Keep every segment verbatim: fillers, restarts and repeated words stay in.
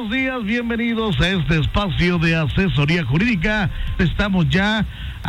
buenos días, bienvenidos a este espacio de asesoría jurídica. Estamos ya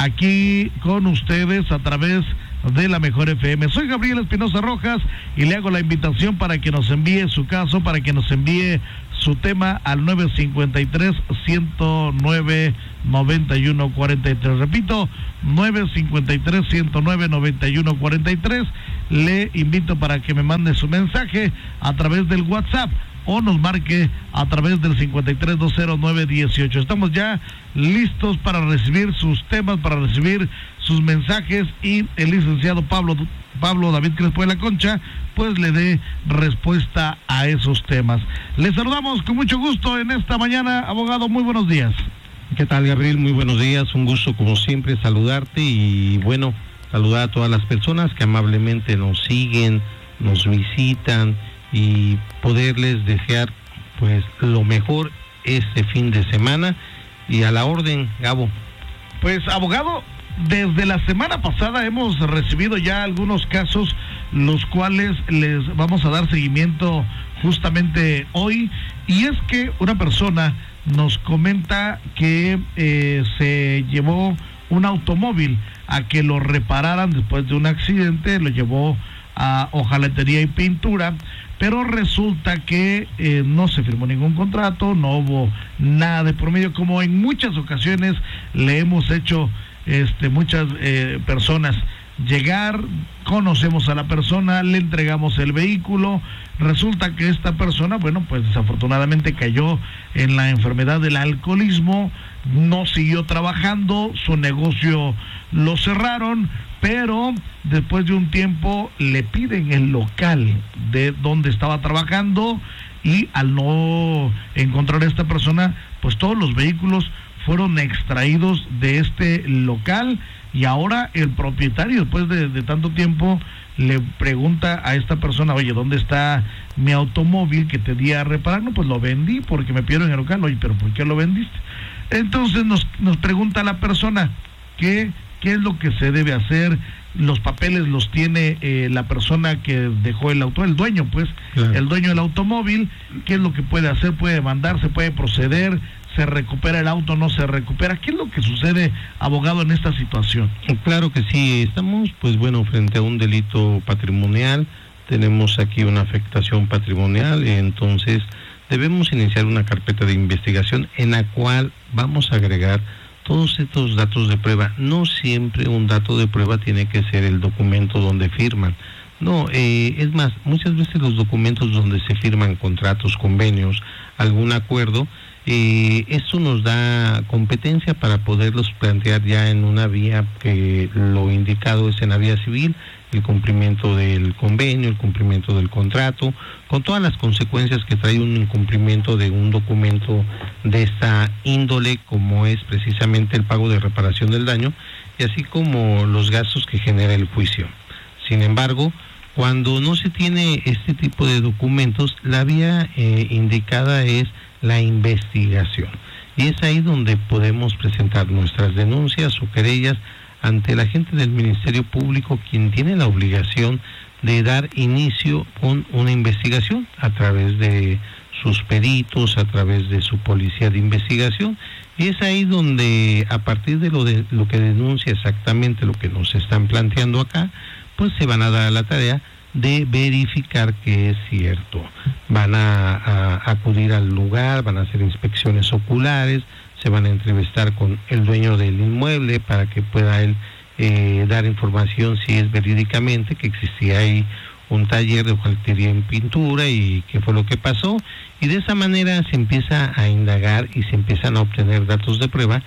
aquí con ustedes a través de la Mejor F M. Soy Gabriel Espinosa Rojas y le hago la invitación para que nos envíe su caso, para que nos envíe su tema al nueve cinco tres, uno cero nueve, nueve uno cuatro tres. Repito, nueve cinco tres, uno cero nueve, nueve uno cuatro tres. Le invito para que me mande su mensaje a través del WhatsApp o nos marque a través del cincuenta y tres, dos cero nueve, dieciocho. Estamos ya listos para recibir sus temas, para recibir sus mensajes, y el licenciado Pablo Pablo David Crespo de la Concha pues le dé respuesta a esos temas. Les saludamos con mucho gusto en esta mañana, abogado, muy buenos días. ¿Qué tal, Gabriel? Muy buenos días, un gusto como siempre saludarte y bueno, saludar a todas las personas que amablemente nos siguen, nos visitan y poderles desear pues lo mejor este fin de semana y a la orden, Gabo. Pues, abogado, desde la semana pasada hemos recibido ya algunos casos, los cuales les vamos a dar seguimiento justamente hoy, y es que una persona nos comenta que eh, se llevó un automóvil a que lo repararan después de un accidente, lo llevó a hojalatería y pintura, pero resulta que eh, no se firmó ningún contrato, no hubo nada de promedio, como en muchas ocasiones le hemos hecho este, muchas eh, personas llegar, conocemos a la persona, le entregamos el vehículo, resulta que esta persona, bueno, pues desafortunadamente cayó en la enfermedad del alcoholismo, no siguió trabajando, su negocio lo cerraron, pero después de un tiempo le piden el local de donde estaba trabajando, y al no encontrar a esta persona, pues todos los vehículos fueron extraídos de este local, y ahora el propietario, después de, de tanto tiempo, le pregunta a esta persona: oye, ¿dónde está mi automóvil que te di a reparar? No, pues lo vendí porque me pidieron el local. Oye, ¿pero por qué lo vendiste? Entonces nos, nos pregunta la persona qué, qué es lo que se debe hacer. Los papeles los tiene eh, la persona que dejó el auto, el dueño, pues, claro. El dueño del automóvil. ¿Qué es lo que puede hacer? ¿Puede demandar? ¿Se puede proceder? ¿Se recupera el auto? ¿No se recupera? ¿Qué es lo que sucede, abogado, en esta situación? Claro que sí, estamos, pues bueno, frente a un delito patrimonial, tenemos aquí una afectación patrimonial, y entonces debemos iniciar una carpeta de investigación en la cual vamos a agregar todos estos datos de prueba. No siempre un dato de prueba tiene que ser el documento donde firman. No, eh, es más, muchas veces los documentos donde se firman contratos, convenios, algún acuerdo, eh, esto nos da competencia para poderlos plantear ya en una vía que lo indicado es en la vía civil, el cumplimiento del convenio, el cumplimiento del contrato, con todas las consecuencias que trae un incumplimiento de un documento de esta índole, como es precisamente el pago de reparación del daño, y así como los gastos que genera el juicio. Sin embargo, cuando no se tiene este tipo de documentos, la vía eh, indicada es la investigación, y es ahí donde podemos presentar nuestras denuncias o querellas ante la gente del Ministerio Público, quien tiene la obligación de dar inicio con una investigación a través de sus peritos, a través de su policía de investigación, y es ahí donde, a partir de lo de lo que denuncia exactamente lo que nos están planteando acá, pues se van a dar a la tarea de verificar que es cierto. Van a, a acudir al lugar, van a hacer inspecciones oculares, se van a entrevistar con el dueño del inmueble para que pueda él eh, dar información si es verídicamente que existía ahí un taller de hojalatería en pintura y qué fue lo que pasó, y de esa manera se empieza a indagar y se empiezan a obtener datos de prueba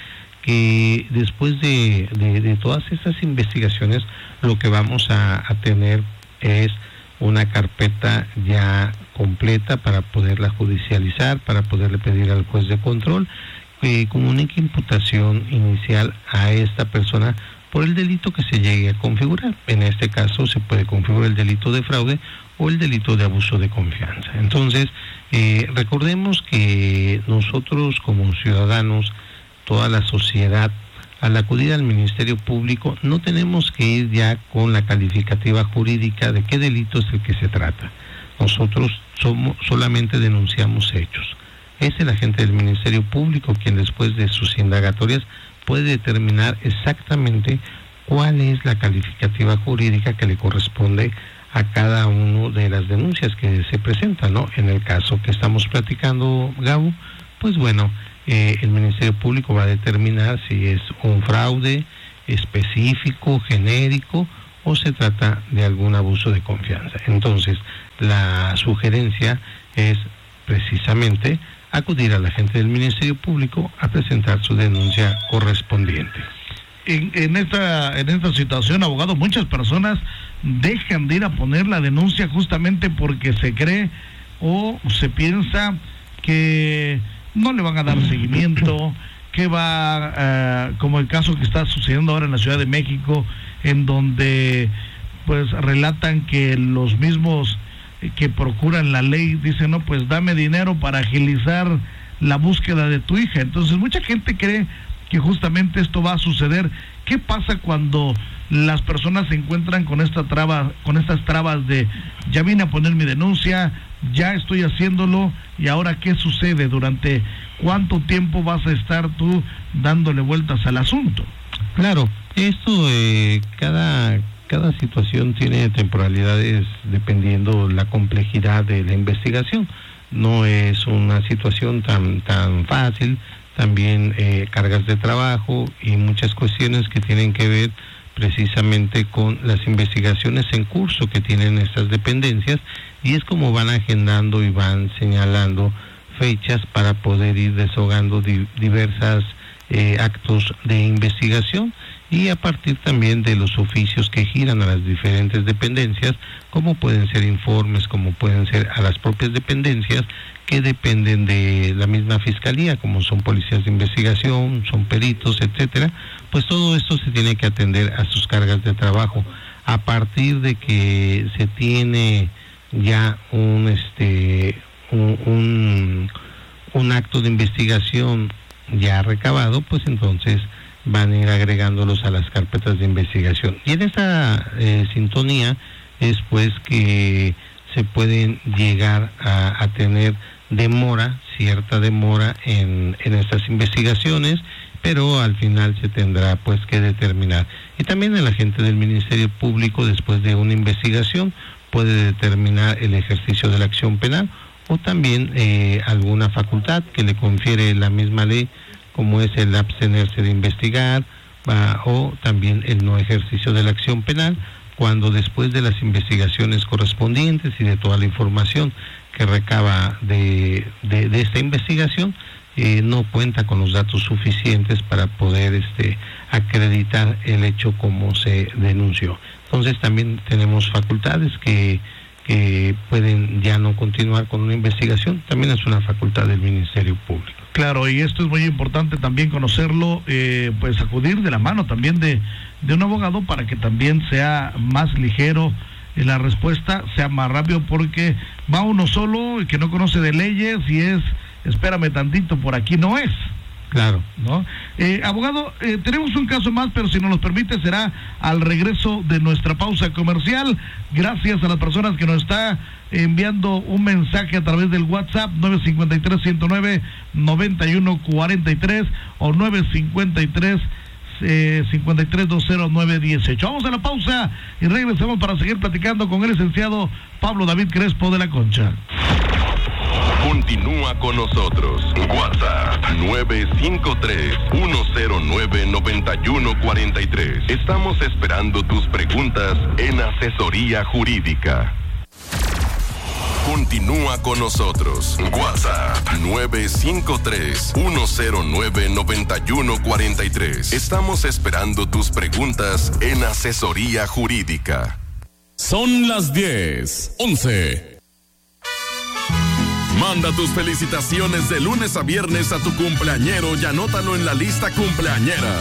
que después de, de, de todas esas investigaciones lo que vamos a, a tener es una carpeta ya completa para poderla judicializar, para poderle pedir al juez de control que comunique imputación inicial a esta persona por el delito que se llegue a configurar. En este caso se puede configurar el delito de fraude o el delito de abuso de confianza. Entonces, eh, recordemos que nosotros como ciudadanos, toda la sociedad, al acudir al Ministerio Público, no tenemos que ir ya con la calificativa jurídica de qué delito es el que se trata. Nosotros somos, solamente denunciamos hechos. es el agente del Ministerio Público quien después de sus indagatorias puede determinar exactamente cuál es la calificativa jurídica que le corresponde a cada una de las denuncias que se presentan, ¿no? En el caso que estamos platicando, Gabo, pues bueno, eh, el Ministerio Público va a determinar si es un fraude específico, genérico, o se trata de algún abuso de confianza. Entonces, la sugerencia es precisamente acudir al agente del Ministerio Público a presentar su denuncia correspondiente. En, en esta en esta situación, abogado, muchas personas dejan de ir a poner la denuncia justamente porque se cree o se piensa que no le van a dar seguimiento, que va, uh, como el caso que está sucediendo ahora en la Ciudad de México, en donde pues relatan que los mismos que procuran la ley dicen, no, pues dame dinero para agilizar la búsqueda de tu hija. Entonces mucha gente cree que justamente esto va a suceder. ¿Qué pasa cuando las personas se encuentran con esta traba, con estas trabas de ya vine a poner mi denuncia, ya estoy haciéndolo, y ahora qué sucede? ¿Durante cuánto tiempo vas a estar tú dándole vueltas al asunto? Claro, esto eh, cada cada situación tiene temporalidades dependiendo la complejidad de la investigación. No es una situación tan tan fácil. También eh, cargas de trabajo y muchas cuestiones que tienen que ver precisamente con las investigaciones en curso que tienen estas dependencias, y es como van agendando y van señalando fechas para poder ir deshogando di- diversas eh, actos de investigación, y a partir también de los oficios que giran a las diferentes dependencias, como pueden ser informes, como pueden ser a las propias dependencias que dependen de la misma fiscalía, como son policías de investigación, son peritos, etcétera. Pues todo esto se tiene que atender a sus cargas de trabajo. A partir de que se tiene ya un este un, un, un acto de investigación ya recabado, pues entonces van a ir agregándolos a las carpetas de investigación. Y en esa eh, sintonía es pues que se pueden llegar a, a tener demora, cierta demora en, en estas investigaciones, pero al final se tendrá pues que determinar. Y también el agente del Ministerio Público, después de una investigación, puede determinar el ejercicio de la acción penal o también eh, alguna facultad que le confiere la misma ley, como es el abstenerse de investigar, va, o también el no ejercicio de la acción penal, cuando después de las investigaciones correspondientes y de toda la información que recaba de, de, de esta investigación, eh, no cuenta con los datos suficientes para poder este, acreditar el hecho como se denunció. Entonces también tenemos facultades que, que pueden ya no continuar con una investigación, también es una facultad del Ministerio Público. Claro, y esto es muy importante también conocerlo, eh, pues acudir de la mano también de, de un abogado para que también sea más ligero eh, la respuesta, sea más rápido, porque va uno solo que no conoce de leyes y es, espérame tantito, por aquí no es. Claro. ¿No? Eh, abogado, eh, tenemos un caso más, pero si nos lo permite será al regreso de nuestra pausa comercial. Gracias a las personas que nos está enviando un mensaje a través del WhatsApp nueve cinco tres, ciento nueve, noventa y uno cuarenta y tres o nueve cinco tres, cincuenta y tres veinte nueve dieciocho. Vamos a la pausa y regresamos para seguir platicando con el licenciado Pablo David Crespo de la Concha. Continúa con nosotros. WhatsApp nueve cinco tres, uno cero nueve, nueve uno cuatro tres. Estamos esperando tus preguntas en Asesoría Jurídica. Continúa con nosotros. WhatsApp nueve cinco tres, uno cero nueve, nueve uno cuatro tres. Estamos esperando tus preguntas en Asesoría Jurídica. Son las diez, once. Manda tus felicitaciones de lunes a viernes a tu cumpleañero y anótalo en la lista cumpleañera.